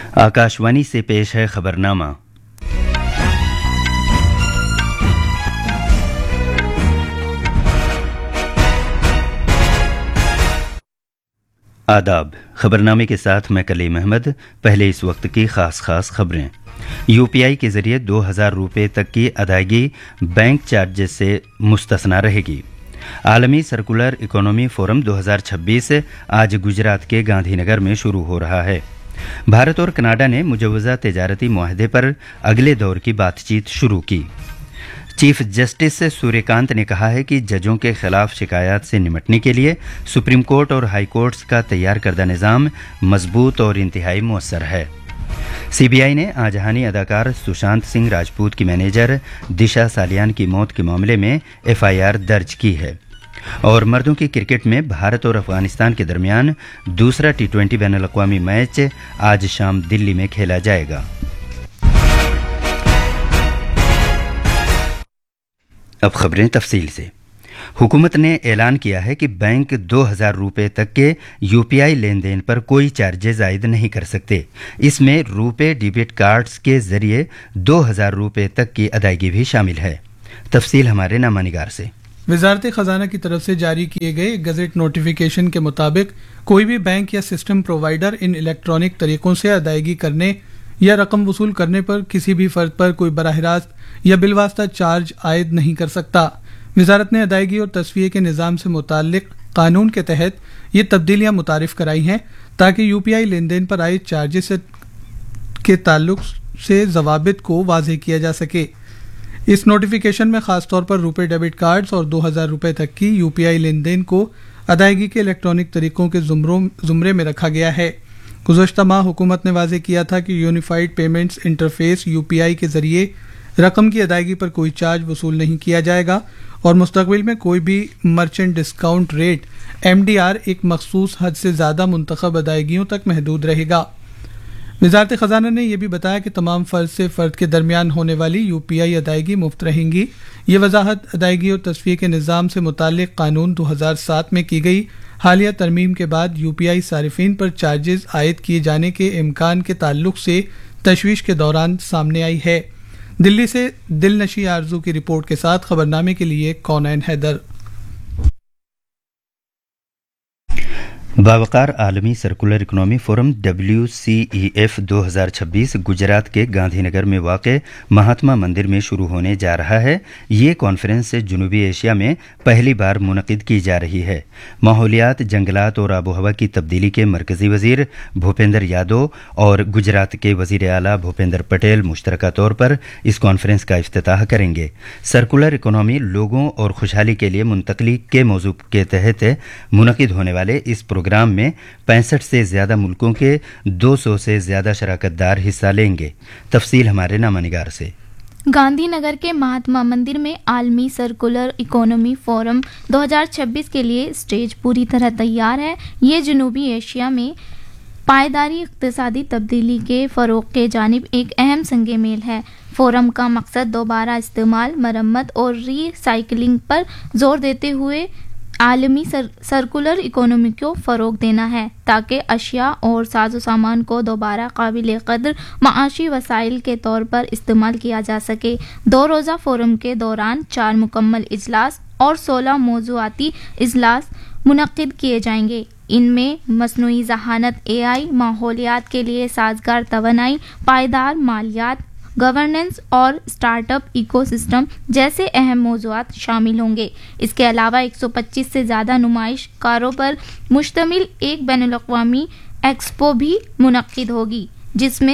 आकाशवाणी से पेश है खबरनामा। आदाब। खबरनामे के साथ मैं कलीम अहमद। पहले इस वक्त की खास खबरें। यूपीआई के जरिए 2000 रुपये तक की अदायगी बैंक चार्जेस से मुस्तस्ना रहेगी। आलमी सर्कुलर इकोनॉमी फोरम 2026 आज गुजरात के गांधीनगर में शुरू हो रहा है। भारत और कनाडा ने मुजव्वज़ा तिजारती मुआहदे पर अगले दौर की बातचीत शुरू की। चीफ जस्टिस सूर्यकांत ने कहा है कि जजों के खिलाफ शिकायत से निपटने के लिए सुप्रीम कोर्ट और हाई कोर्ट्स का तैयार करदा निज़ाम मजबूत और इंतहाई मुअस्सर है। सीबीआई ने आजहानी अदाकार सुशांत सिंह राजपूत की मैनेजर दिशा सालियान की मौत के मामले में एफआईआर दर्ज की है। और मर्दों की क्रिकेट में भारत और अफगानिस्तान के दरमियान दूसरा टी20 बैनुल-अक़वामी मैच आज शाम दिल्ली में खेला जाएगा। अब खबरें तफसील से। हुकूमत ने ऐलान किया है कि बैंक 2000 रुपये तक के यूपीआई लेन देन पर कोई चार्जेज आयद नहीं कर सकते। इसमें रुपे डेबिट कार्ड्स के जरिए 2000 रुपये तक की अदायगी भी शामिल है। तफसील हमारे नामानिगार से। वजारत खजाना की तरफ से जारी किए गए गजट नोटिफिकेशन के मुताबिक कोई भी बैंक या सिस्टम प्रोवाइडर इन इलेक्ट्रॉनिक तरीकों से अदायगी करने या रकम वसूल करने पर किसी भी फर्द पर कोई बराह रास्त या बिलवास्ता चार्ज आयद नहीं कर सकता। वजारत ने अदायगी और तस्वीर के निज़ाम से मुताल्लिक कानून के तहत ये तब्दीलियाँ मुतारिफ कराई हैं ताकि यूपीआई लेन देन पर आयद चार्जेस के ताल्लुक से जवाबित को वाज़ेह किया जा सके। इस नोटिफिकेशन में खास तौर पर रुपए डेबिट कार्ड्स और 2000 रुपये तक की यूपीआई लेन देन को अदायगी के इलेक्ट्रॉनिक तरीकों के जुमरे में रखा गया है। गुज़श्ता माह हुकूमत ने वाज़ेह किया था कि यूनिफाइड पेमेंट्स इंटरफेस यूपीआई के जरिए रकम की अदायगी पर कोई चार्ज वसूल नहीं किया जाएगा और मुस्तक़बिल में कोई भी मर्चेंट डिस्काउंट रेट एमडीआर एक मखसूस हद से ज़्यादा मुंतखब अदायगियों तक महदूद रहेगा। वज़ारत ख़जाना ने यह भी बताया कि तमाम फ़र्द से फ़र्द के दरमियान होने वाली यूपीआई अदायगी मुफ्त रहेंगी। ये वजाहत अदायगी और तस्वीर के निज़ाम से मुताल्लिक़ कानून 2007 में की गई हालिया तरमीम के बाद यूपीआई सारिफीन पर चार्जेस आयद किए जाने के इम्कान के ताल्लुक से तशवीश के दौरान सामने आई है। दिल्ली से दिलनशी आरजू की रिपोर्ट के साथ खबरनामे के लिए कौनैन हैदर। बावकार आलमी circular economy forum WCEF 2026 Gujarat के गांधीनगर में वाक़े महात्मा मंदिर में शुरू होने जा रहा है। ये कॉन्फ्रेंस जनूबी एशिया में पहली बार मुनक़िद की जा रही है। माहौलियात, जंगलात और आबो हवा की तब्दीली के मरकज़ी वज़ीर भूपेंद्र यादव और गुजरात के वज़ीर आला भूपेंद्र पटेल मुश्तरका तौर पर इस कॉन्फ्रेंस का इफ्तिताह करेंगे। सर्कुलर इकोनॉमी लोगों और खुशहाली के लिए मुंतकली के मौजू के तहत मुनक़िद होने वाले इस प्रोग्राम में 65 से ज्यादा मुल्कों के 200 से ज्यादा शराकतदार हिस्सा लेंगे। तफसील हमारे नामानिगार से। गांधीनगर के महात्मा मंदिर में आलमी सर्कुलर इकोनॉमी फोरम 2026 के लिए स्टेज पूरी तरह तैयार है। ये जनूबी एशिया में पायदारी इक़्तिसादी तब्दीली के फ़रोग़ के जानिब एक अहम संगे मेल है। फोरम का मकसद दोबारा इस्तेमाल, मरम्मत और रीसाइक्लिंग पर जोर देते हुए आलमी सर्कुलर इकोनॉमी को फ़रोग़ देना है ताकि अशिया और साजो सामान को दोबारा काबिल क़द्र माशी वसाइल के तौर पर इस्तेमाल किया जा सके। 2 रोज़ा फोरम के दौरान 4 मुकम्मल इजलास और 16 मौज़ूआती इजलास मुनक़्क़िद किए जाएंगे। इनमें मसनूई ज़हानत, AI, माहौलियात के लिए साजगार तवानाई, पायदार मालियात, गवर्नेंस और स्टार्टअप इकोसिस्टम जैसे अहम मौज़ूआत शामिल होंगे। इसके अलावा 125 से ज़्यादा नुमाइशकारों पर मुश्तमिल एक बैनुल-अक़वामी एक्सपो भी मुनक़्क़िद होगी जिसमें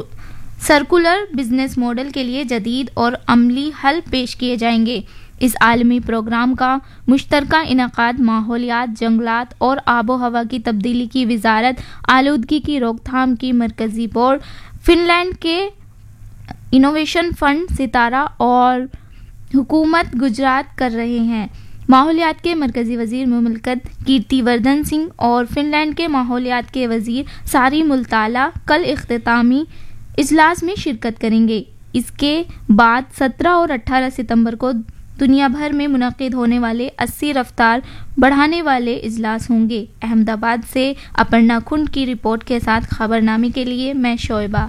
सर्कुलर बिजनेस मॉडल के लिए जदीद और अमली हल पेश किए जाएंगे। इस आलमी प्रोग्राम का मुश्तरका इनक़ाद माहौलियात, जंगलात और आबो हवा की तब्दीली की वजारत, आलूदगी की रोकथाम की मरकज़ी बोर्ड, फिनलैंड के इनोवेशन फंड, सितारा और हुकूमत गुजरात कर रहे हैं। माहौलियात के मरकज़ी वज़ीर मुमलिकत कीर्तिवर्धन सिंह और फिनलैंड के माहौलियात के वज़ीर सारी मुल्ताला कल इख्तितामी इजलास में शिरकत करेंगे। इसके बाद 17 और 18 सितंबर को دنیا بھر میں منعقد ہونے والے 80 رفتار بڑھانے والے اجلاس ہوں گے۔ احمد آباد سے اپرنا کھنڈ کی رپورٹ کے ساتھ خبرنامے کے لیے میں شعیبہ۔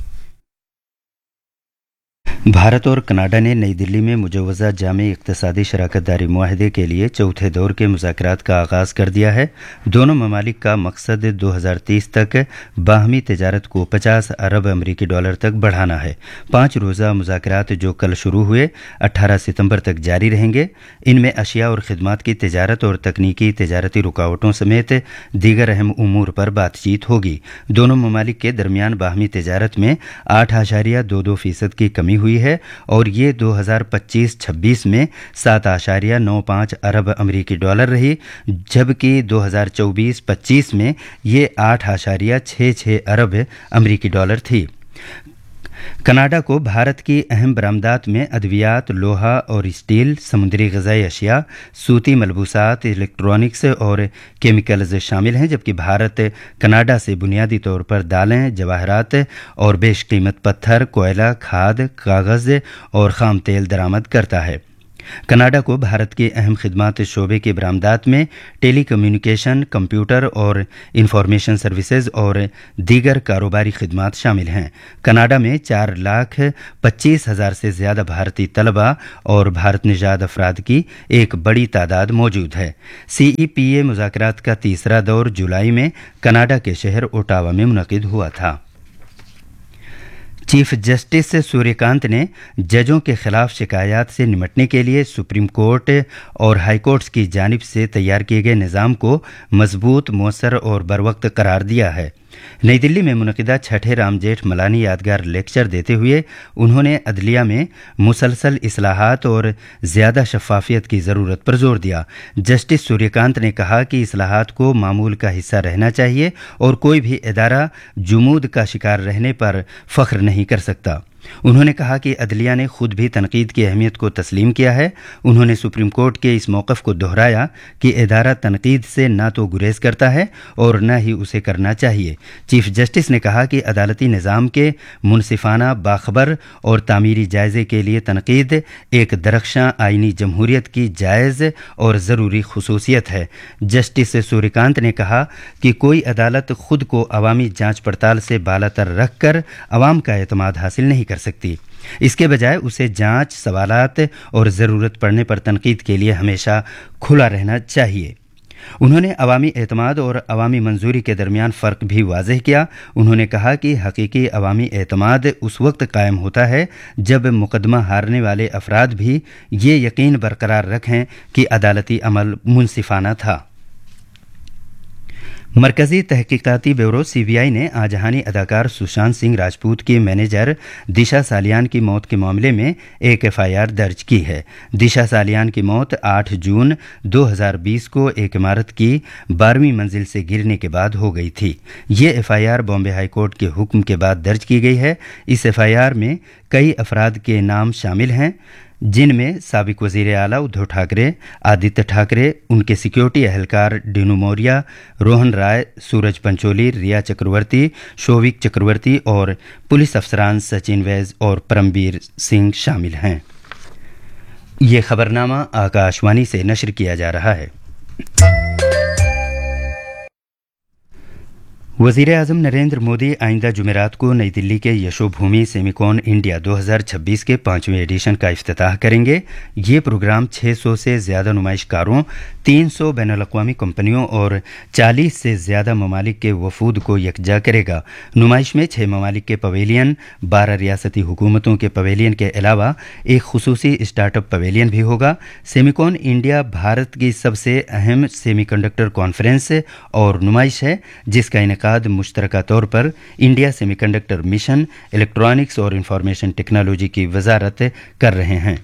بھارت اور کینیڈا نے نئی دلی میں مجوزہ جامع اقتصادی شراکت داری معاہدے کے لیے چوتھے دور کے مذاکرات کا آغاز کر دیا ہے۔ دونوں ممالک کا مقصد 2030 تک باہمی تجارت کو 50 ارب امریکی ڈالر تک بڑھانا ہے۔ 5 روزہ مذاکرات جو کل شروع ہوئے 18 ستمبر تک جاری رہیں گے۔ ان میں اشیاء اور خدمات کی تجارت اور تکنیکی تجارتی رکاوٹوں سمیت دیگر اہم امور پر بات چیت ہوگی۔ دونوں ممالک کے درمیان باہمی تجارت میں 8.22% کی کمی ہوئی ہے اور یہ 2025-26 میں 7.95 ارب امریکی ڈالر رہی، جبکہ 2024-25 میں یہ 8.66 ارب امریکی ڈالر تھی۔ کینیڈا کو بھارت کی اہم برآمدات میں ادویات، لوہا اور اسٹیل، سمندری غذائی اشیاء، صوتی ملبوسات، الیکٹرانکس اور کیمیکلز شامل ہیں، جبکہ بھارت کینیڈا سے بنیادی طور پر دالیں، جواہرات اور بیش قیمت پتھر، کوئلہ، کھاد، کاغذ اور خام تیل درآمد کرتا ہے۔ کینیڈا کو بھارت کی اہم خدمات شعبے کی برآمدات میں ٹیلی کمیونیکیشن، کمپیوٹر اور انفارمیشن سروسز اور دیگر کاروباری خدمات شامل ہیں۔ کینیڈا میں 4,25,000 سے زیادہ بھارتی طلباء اور بھارت نژاد افراد کی ایک بڑی تعداد موجود ہے۔ CEPA مذاکرات کا تیسرا دور جولائی میں کینیڈا کے شہر اوٹاوا میں منعقد ہوا تھا۔ چیف جسٹس سوریہ کانت نے ججوں کے خلاف شکایات سے نمٹنے کے لیے سپریم کورٹ اور ہائی کورٹس کی جانب سے تیار کیے گئے نظام کو مضبوط، مؤثر اور بروقت قرار دیا ہے۔ نئی دلی میں منعقدہ چھٹے رام جیٹھ ملانی یادگار لیکچر دیتے ہوئے انہوں نے عدلیہ میں مسلسل اصلاحات اور زیادہ شفافیت کی ضرورت پر زور دیا۔ جسٹس سوریہ کانت نے کہا کہ اصلاحات کو معمول کا حصہ رہنا چاہیے اور کوئی بھی ادارہ جمود کا شکار رہنے پر فخر نہیں کر سکتا۔ انہوں نے کہا کہ عدلیہ نے خود بھی تنقید کی اہمیت کو تسلیم کیا ہے۔ انہوں نے سپریم کورٹ کے اس موقف کو دہرایا کہ ادارہ تنقید سے نہ تو گریز کرتا ہے اور نہ ہی اسے کرنا چاہیے۔ چیف جسٹس نے کہا کہ عدالتی نظام کے منصفانہ، باخبر اور تعمیری جائزے کے لیے تنقید ایک درخشاں آئینی جمہوریت کی جائز اور ضروری خصوصیت ہے۔ جسٹس سوریہ کانت نے کہا کہ کوئی عدالت خود کو عوامی جانچ پڑتال سے بالاتر رکھ کر عوام کا اعتماد حاصل نہیں کر سکتی۔ اس کے بجائے اسے جانچ، سوالات اور ضرورت پڑنے پر تنقید کے لیے ہمیشہ کھلا رہنا چاہیے۔ انہوں نے عوامی اعتماد اور عوامی منظوری کے درمیان فرق بھی واضح کیا۔ انہوں نے کہا کہ حقیقی عوامی اعتماد اس وقت قائم ہوتا ہے جب مقدمہ ہارنے والے افراد بھی یہ یقین برقرار رکھیں کہ عدالتی عمل منصفانہ تھا۔ مرکزی تحقیقاتی بیورو CBI نے آجہانی اداکار سشانت سنگھ راجپوت کی مینیجر دشا سالیان کی موت کے معاملے میں ایک FIR درج کی ہے۔ دشا سالیان کی موت 8 جون 2020 کو ایک عمارت کی 12ویں منزل سے گرنے کے بعد ہو گئی تھی۔ یہ FIR بامبے ہائی کورٹ کے حکم کے بعد درج کی گئی ہے۔ اس FIR میں کئی افراد کے نام شامل ہیں، جن میں سابق وزیر اعلیٰ ادھو ٹھاکرے، آدتیہ ٹھاکرے، ان کے سیکیورٹی اہلکار ڈینو موریا، روہن رائے، سورج پنچولی، ریا چکرورتی، شووک چکرورتی اور پولیس افسران سچن ویز اور پرمبیر سنگھ شامل ہیں۔ یہ خبرنامہ آکاشوانی سے نشر کیا جا رہا ہے۔ وزیر اعظم نریندر مودی آئندہ جمعرات کو نئی دلی کے یشو بھومی سیمیکون انڈیا 2026 کے 5ویں ایڈیشن کا افتتاح کریں گے۔ یہ پروگرام 600 سے زیادہ نمائش کاروں، 300 بین الاقوامی کمپنیوں اور 40 سے زیادہ ممالک کے وفود کو یکجا کرے گا۔ نمائش میں 6 ممالک کے پویلین، 12 ریاستی حکومتوں کے پویلین کے علاوہ ایک خصوصی اسٹارٹ اپ پویلین بھی ہوگا۔ سیمیکون انڈیا بھارت کی سب سے اہم سیمی کنڈکٹر کانفرنس اور نمائش ہے، جس کا انعقاد مشترکہ طور پر India semi conductor mission, electronics اور انفارمیشن ٹیکنالوجی کی وزارت کر رہے ہیں۔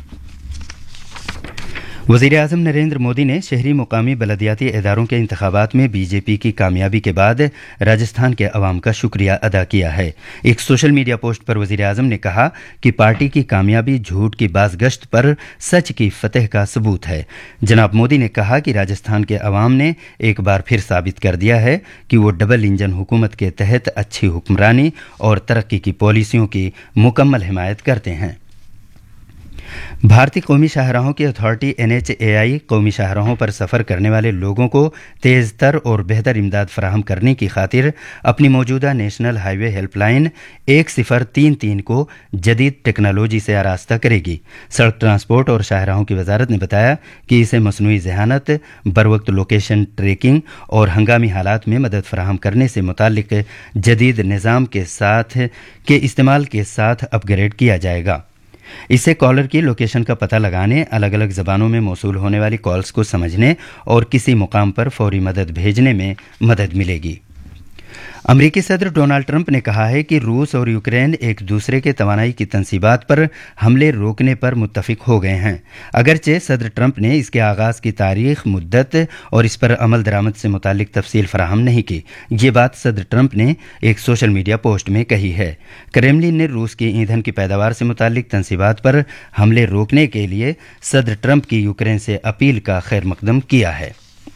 وزیر اعظم نریندر مودی نے شہری مقامی بلدیاتی اداروں کے انتخابات میں BJP کی کامیابی کے بعد راجستھان کے عوام کا شکریہ ادا کیا ہے۔ ایک سوشل میڈیا پوسٹ پر وزیر اعظم نے کہا کہ پارٹی کی کامیابی جھوٹ کی بازگشت پر سچ کی فتح کا ثبوت ہے۔ جناب مودی نے کہا کہ راجستھان کے عوام نے ایک بار پھر ثابت کر دیا ہے کہ وہ ڈبل انجن حکومت کے تحت اچھی حکمرانی اور ترقی کی پالیسیوں کی مکمل حمایت کرتے ہیں۔ भारतीय कौमी शाहराहों की अथॉरिटी NHAI कौमी शाहराहों पर सफ़र करने वाले लोगों को तेज़ तर और बेहतर इमदाद फराहम करने की खातिर अपनी मौजूदा नेशनल हाईवे हेल्पलाइन 1033 को जदीद टेक्नोलॉजी से आरास्ता करेगी। सड़क ट्रांसपोर्ट और शाहराहों की वजारत ने बताया कि इसे मसनूई ज़हानत, बरवक्त लोकेशन ट्रैकिंग और हंगामी हालात में मदद फराहम करने से मुताल्लिक जदीद निज़ाम के इस्तेमाल के साथ अपग्रेड किया जाएगा। इससे कॉलर की लोकेशन का पता लगाने, अलग अलग ज़बानों में मौसूल होने वाली कॉल्स को समझने और किसी मुकाम पर फौरी मदद भेजने में मदद मिलेगी। अमरीकी सदर डोनाल्ड ट्रंप ने कहा है कि रूस और यूक्रेन एक दूसरे के तवानाई की तंसीबात पर हमले रोकने पर मुत्तफिक हो गए हैं। अगरचे सदर ट्रंप ने इसके आगाज़ की तारीख, मुद्दत और इस पर अमल दरामद से मुतालिक तफसील फराहम नहीं की। ये बात सदर ट्रंप ने एक सोशल मीडिया पोस्ट में कही है। क्रेमलिन ने रूस की ईंधन की पैदावार से मुतालिक तंसीबात पर हमले रोकने के लिए सदर ट्रंप की यूक्रेन से अपील का खैर मकदम किया है।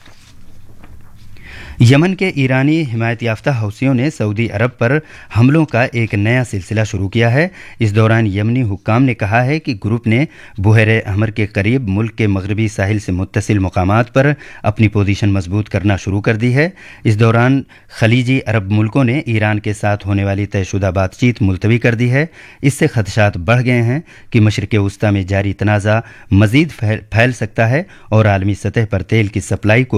यमन के ईरानी हिमायत याफ्ता हौसियों ने सऊदी अरब पर हमलों का एक नया सिलसिला शुरू किया है। इस दौरान यमनी हुक्काम ने कहा है कि ग्रुप ने बुहरे अहमर के करीब मुल्क के मगरबी साहिल से मुत्तसिल मकामात पर अपनी पोजीशन मजबूत करना शुरू कर दी है। इस दौरान खलीजी अरब मुल्कों ने ईरान के साथ होने वाली तयशुदा बातचीत मुलतवी कर दी है। इससे खदशात बढ़ गए हैं कि मशरिक़ वस्ता में जारी तनाज़ा मज़ीद फैल सकता है और आलमी सतह पर तेल की सप्लाई को